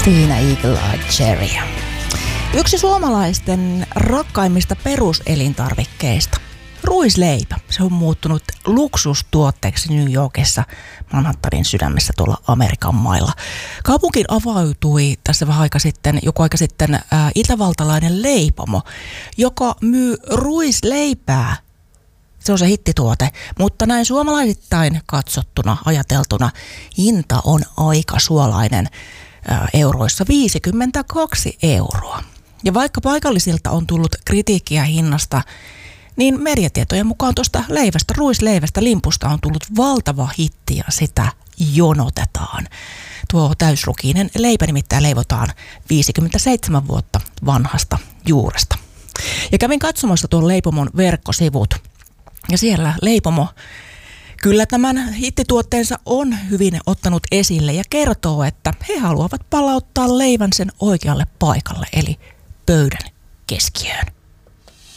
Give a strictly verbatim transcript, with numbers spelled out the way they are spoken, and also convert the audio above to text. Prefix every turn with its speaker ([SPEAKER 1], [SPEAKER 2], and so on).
[SPEAKER 1] Siinä Eagle Eye Cherry. Yksi suomalaisten rakkaimmista peruselintarvikkeista, ruisleipä. Se on muuttunut luksustuotteeksi New Yorkissa, Manhattanin sydämessä tuolla Amerikan mailla. Kaupunkiin avautui tässä vähän aika sitten, joku aika sitten ää, itävaltalainen leipomo, joka myy ruisleipää. Se on se hittituote, mutta näin suomalaisittain katsottuna, ajateltuna, hinta on aika suolainen ää, euroissa viisikymmentäkaksi euroa. Ja vaikka paikallisilta on tullut kritiikkiä hinnasta, niin mediatietojen mukaan tuosta leivästä, ruisleivästä, limpusta on tullut valtava hitti ja sitä jonotetaan. Tuo täysrukiinen leipä nimittäin leivotaan viisikymmentäseitsemän vuotta vanhasta juuresta. Ja kävin katsomassa tuon leipomon verkkosivut. Ja siellä leipomo kyllä tämän hittituotteensa on hyvin ottanut esille ja kertoo, että he haluavat palauttaa leivän sen oikealle paikalle, eli pöydän keskiöön.